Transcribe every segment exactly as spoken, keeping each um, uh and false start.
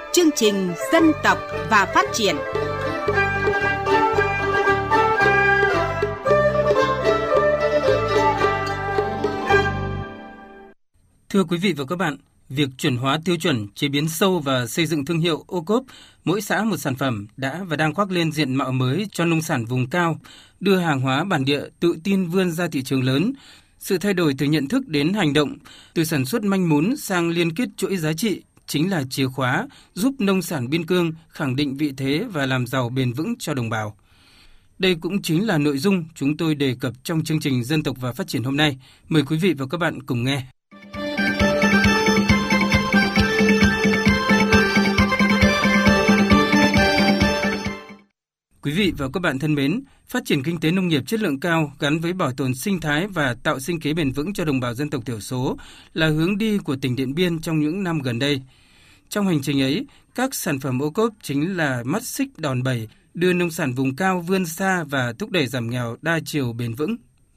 chương trình Dân tộc và Phát triển. Thưa quý vị và các bạn, việc chuẩn hóa tiêu chuẩn chế biến sâu và xây dựng thương hiệu ô cốp mỗi xã một sản phẩm đã và đang khoác lên diện mạo mới cho nông sản vùng cao, đưa hàng hóa bản địa tự tin vươn ra thị trường lớn. Sự thay đổi từ nhận thức đến hành động, từ sản xuất manh mún sang liên kết chuỗi giá trị chính là chìa khóa giúp nông sản biên cương khẳng định vị thế và làm giàu bền vững cho đồng bào. Đây cũng chính là nội dung chúng tôi đề cập trong chương trình Dân tộc và Phát triển hôm nay. Mời quý vị và các bạn cùng nghe. Quý vị và các bạn thân mến, phát triển kinh tế nông nghiệp chất lượng cao gắn với bảo tồn sinh thái và tạo sinh kế bền vững cho đồng bào dân tộc thiểu số là hướng đi của tỉnh Điện Biên trong những năm gần đây. Trong hành trình ấy, các sản phẩm ô cốp chính là mắt xích đòn bẩy đưa nông sản vùng cao vươn xa và thúc đẩy giảm nghèo đa chiều bền vững.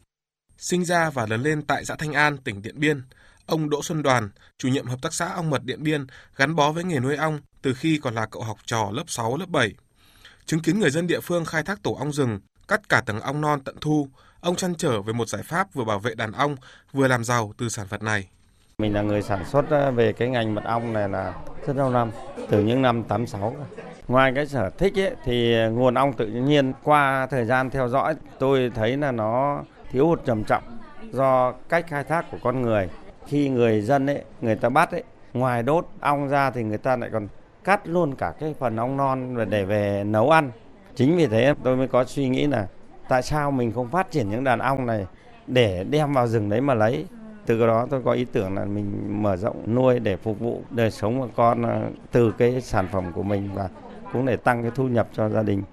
Sinh ra và lớn lên tại xã Thanh An, tỉnh Điện Biên, ông Đỗ Xuân Đoàn, chủ nhiệm hợp tác xã ong mật Điện Biên, gắn bó với nghề nuôi ong từ khi còn là cậu học trò lớp sáu, lớp bảy. Chứng kiến người dân địa phương khai thác tổ ong rừng, cắt cả tầng ong non tận thu, ông trăn trở về một giải pháp vừa bảo vệ đàn ong, vừa làm giàu từ sản vật này. Mình là người sản xuất về cái ngành mật ong này là rất lâu năm, từ những năm tám sáu. Ngoài cái sở thích ấy, thì nguồn ong tự nhiên qua thời gian theo dõi, tôi thấy là nó thiếu hụt trầm trọng do cách khai thác của con người. Khi người dân ấy, người ta bắt ấy, ngoài đốt ong ra thì người ta lại còn cắt luôn cả cái phần ong non để về nấu ăn. Chính vì thế tôi mới có suy nghĩ là tại sao mình không phát triển những đàn ong này để đem vào rừng đấy mà lấy. Từ đó tôi có ý tưởng là mình mở rộng nuôi để phục vụ đời sống của con từ cái sản phẩm của mình và cũng để tăng cái thu nhập cho gia đình.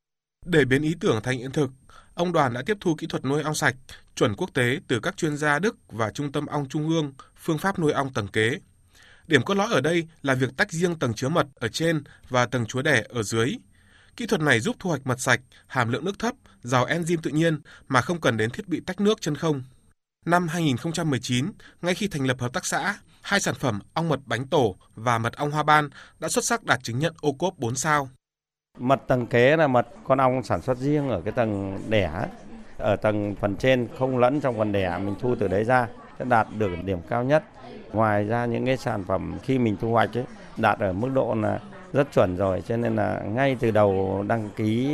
Để biến ý tưởng thành hiện thực, ông Đoàn đã tiếp thu kỹ thuật nuôi ong sạch chuẩn quốc tế từ các chuyên gia Đức và Trung tâm ong Trung ương, phương pháp nuôi ong tầng kế. Điểm cốt lõi ở đây là việc tách riêng tầng chứa mật ở trên và tầng chúa đẻ ở dưới. Kỹ thuật này giúp thu hoạch mật sạch, hàm lượng nước thấp, giàu enzyme tự nhiên mà không cần đến thiết bị tách nước chân không. Năm hai nghìn không trăm mười chín, ngay khi thành lập hợp tác xã, hai sản phẩm ong mật bánh tổ và mật ong hoa ban đã xuất sắc đạt chứng nhận ô cốp bốn sao. Mật tầng kế là mật con ong sản xuất riêng ở cái tầng đẻ. Ở tầng phần trên không lẫn trong phần đẻ, mình thu từ đấy ra sẽ đạt được điểm cao nhất. Ngoài ra những cái sản phẩm khi mình thu hoạch ấy, đạt ở mức độ là rất chuẩn rồi, cho nên là ngay từ đầu đăng ký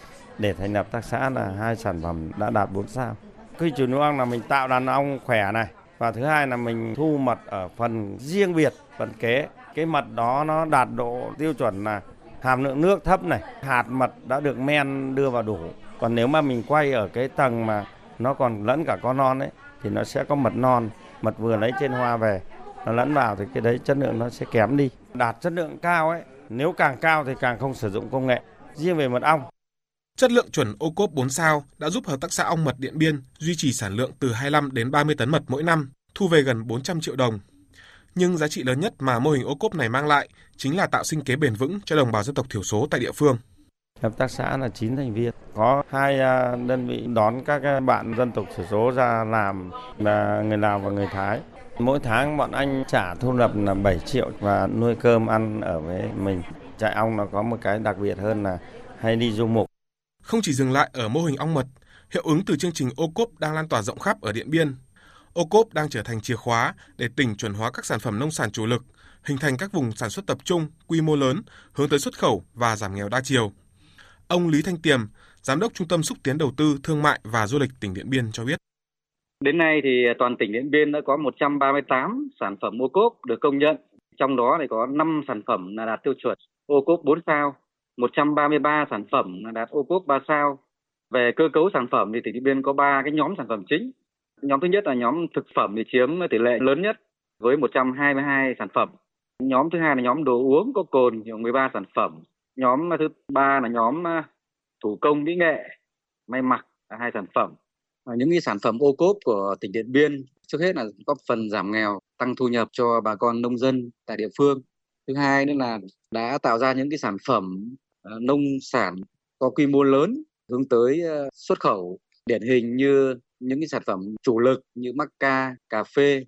để thành lập hợp tác xã là hai sản phẩm đã đạt bốn sao. Quy trình nuôi ong là mình tạo đàn ong khỏe này, và thứ hai là mình thu mật ở phần riêng biệt, phần kế. Cái mật đó nó đạt độ tiêu chuẩn là hàm lượng nước thấp này, hạt mật đã được men đưa vào đủ. Còn nếu mà mình quay ở cái tầng mà nó còn lẫn cả con non ấy thì nó sẽ có mật non, mật vừa lấy trên hoa về, nó lẫn vào thì cái đấy chất lượng nó sẽ kém đi. Đạt chất lượng cao ấy, nếu càng cao thì càng không sử dụng công nghệ. Riêng về mật ong, chất lượng chuẩn ô cốp bốn sao đã giúp hợp tác xã ong mật Điện Biên duy trì sản lượng từ hai mươi lăm đến ba mươi tấn mật mỗi năm, thu về gần bốn trăm triệu đồng. Nhưng giá trị lớn nhất mà mô hình ô cốp này mang lại chính là tạo sinh kế bền vững cho đồng bào dân tộc thiểu số tại địa phương. Hợp tác xã là chín thành viên, có hai đơn vị đón các bạn dân tộc thiểu số ra làm là người Lào và người Thái. Mỗi tháng bọn anh trả thu nhập là bảy triệu và nuôi cơm ăn ở với mình. Trại ong nó có một cái đặc biệt hơn là hay đi du mục. Không chỉ dừng lại ở mô hình ong mật, hiệu ứng từ chương trình ô cốp đang lan tỏa rộng khắp ở Điện Biên. Ô cốp đang trở thành chìa khóa để tỉnh chuẩn hóa các sản phẩm nông sản chủ lực, hình thành các vùng sản xuất tập trung, quy mô lớn, hướng tới xuất khẩu và giảm nghèo đa chiều. Ông Lý Thanh Tiềm, Giám đốc Trung tâm Xúc tiến Đầu tư, Thương mại và Du lịch tỉnh Điện Biên cho biết. Đến nay thì toàn tỉnh Điện Biên đã có một trăm ba mươi tám sản phẩm ô cốp được công nhận, trong đó thì có năm sản phẩm là đạt tiêu chuẩn ô cốp bốn sao, một trăm ba mươi ba sản phẩm là đạt ô cốp ba sao. Về cơ cấu sản phẩm thì tỉnh Điện Biên có ba cái nhóm sản phẩm chính. Nhóm thứ nhất là nhóm thực phẩm thì chiếm tỷ lệ lớn nhất với một trăm hai mươi hai sản phẩm. Nhóm thứ hai là nhóm đồ uống có cồn thì mười ba sản phẩm. Nhóm thứ ba là nhóm thủ công mỹ nghệ, may mặc là hai sản phẩm. Những cái sản phẩm ô cốp của tỉnh Điện Biên trước hết là góp phần giảm nghèo, tăng thu nhập cho bà con nông dân tại địa phương. Thứ hai nữa là đã tạo ra những cái sản phẩm nông sản có quy mô lớn hướng tới xuất khẩu, điển hình như những cái sản phẩm chủ lực như mắc ca, cà phê.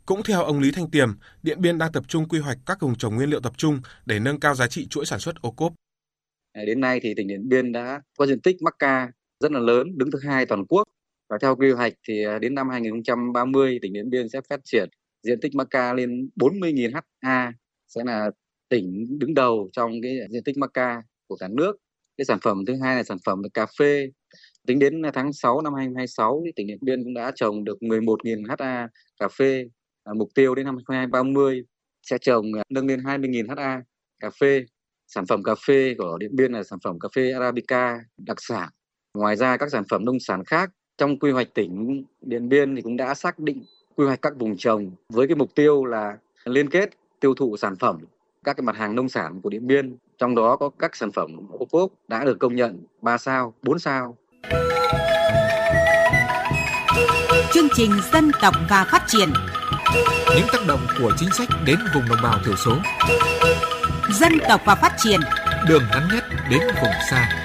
Cũng theo ông Lý Thanh Tiềm, Điện Biên đang tập trung quy hoạch các vùng trồng nguyên liệu tập trung để nâng cao giá trị chuỗi sản xuất ô cốp. Đến nay thì tỉnh Điện Biên đã có diện tích mắc ca rất là lớn, đứng thứ hai toàn quốc. Và theo quy hoạch thì đến năm hai không ba mươi, tỉnh Điện Biên sẽ phát triển diện tích mắc ca lên bốn mươi nghìn ha, sẽ là tỉnh đứng đầu trong cái diện tích mắc ca của cả nước. Cái sản phẩm thứ hai là sản phẩm về cà phê. Tính đến tháng sáu năm hai không hai sáu, thì tỉnh Điện Biên cũng đã trồng được mười một nghìn ha cà phê. À, mục tiêu đến năm hai không ba mươi sẽ trồng nâng lên hai mươi nghìn ha cà phê. Sản phẩm cà phê của Điện Biên là sản phẩm cà phê Arabica đặc sản. Ngoài ra các sản phẩm nông sản khác trong quy hoạch tỉnh Điện Biên thì cũng đã xác định quy hoạch các vùng trồng với cái mục tiêu là liên kết tiêu thụ sản phẩm các cái mặt hàng nông sản của Điện Biên, trong đó có các sản phẩm ô cốp đã được công nhận ba sao, bốn sao. Chương trình Dân tộc và Phát triển. Những tác động của chính sách đến vùng đồng bào thiểu số. Dân tộc và Phát triển. Đường ngắn nhất đến vùng xa.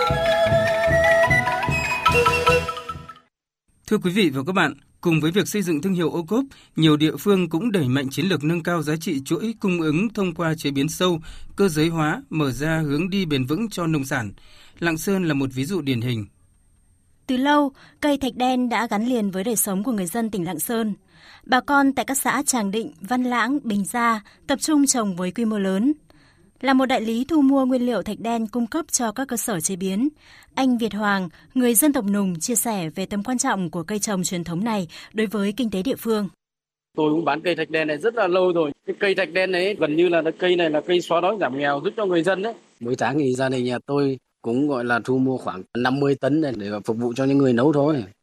Thưa quý vị và các bạn, cùng với việc xây dựng thương hiệu ô cốp, nhiều địa phương cũng đẩy mạnh chiến lược nâng cao giá trị chuỗi cung ứng thông qua chế biến sâu, cơ giới hóa, mở ra hướng đi bền vững cho nông sản. Lạng Sơn là một ví dụ điển hình. Từ lâu, cây thạch đen đã gắn liền với đời sống của người dân tỉnh Lạng Sơn. Bà con tại các xã Tràng Định, Văn Lãng, Bình Gia tập trung trồng với quy mô lớn. Là một đại lý thu mua nguyên liệu thạch đen cung cấp cho các cơ sở chế biến, anh Việt Hoàng, người dân tộc Nùng chia sẻ về tầm quan trọng của cây trồng truyền thống này đối với kinh tế địa phương. Tôi cũng bán cây thạch đen này rất là lâu rồi. Cái cây thạch đen này gần như là cây này là cây xóa đói giảm nghèo giúp cho người dân đấy. Mỗi tháng thì gia đình nhà tôi cũng gọi là thu mua khoảng năm mươi tấn để phục vụ cho những người nấu thôi.